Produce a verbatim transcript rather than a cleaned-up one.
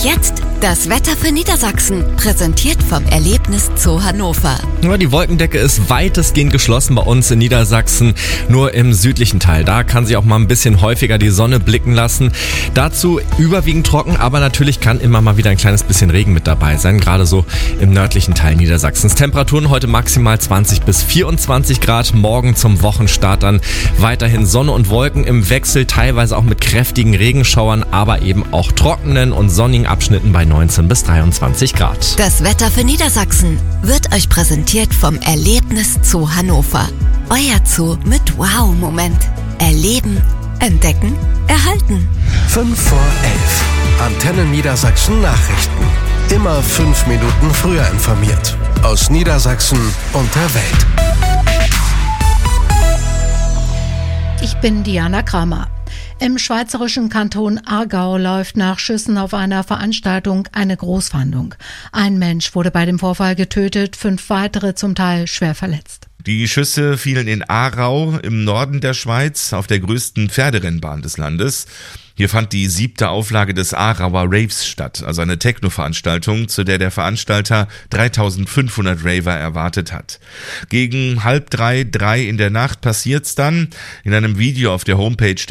Und jetzt das Wetter für Niedersachsen, präsentiert vom Erlebnis Zoo Hannover. Ja, die Wolkendecke ist weitestgehend geschlossen bei uns in Niedersachsen, nur im südlichen Teil. Da kann sie auch mal ein bisschen häufiger die Sonne blicken lassen. Dazu überwiegend trocken, aber natürlich kann immer mal wieder ein kleines bisschen Regen mit dabei sein, gerade so im nördlichen Teil Niedersachsens. Temperaturen heute maximal zwanzig bis vierundzwanzig Grad, morgen zum Wochenstart dann weiterhin Sonne und Wolken im Wechsel, teilweise auch mit kräftigen Regenschauern, aber eben auch trockenen und sonnigen Abschnitten bei neunzehn bis dreiundzwanzig Grad. Das Wetter für Niedersachsen wird euch präsentiert vom Erlebnis Zoo Hannover. Euer Zoo mit Wow-Moment. Erleben, entdecken, erhalten. fünf vor elf. Antenne Niedersachsen Nachrichten. Immer fünf Minuten früher informiert. Aus Niedersachsen und der Welt. Ich bin Diana Kramer. Im schweizerischen Kanton Aargau läuft nach Schüssen auf einer Veranstaltung eine Großfahndung. Ein Mensch wurde bei dem Vorfall getötet, fünf weitere zum Teil schwer verletzt. Die Schüsse fielen in Aarau im Norden der Schweiz auf der größten Pferderennbahn des Landes. Hier fand die siebte Auflage des Aarauer Raves statt, also eine Techno-Veranstaltung, zu der der Veranstalter dreitausendfünfhundert Raver erwartet hat. Gegen halb drei, drei in der Nacht passiert's dann. In einem Video auf der Homepage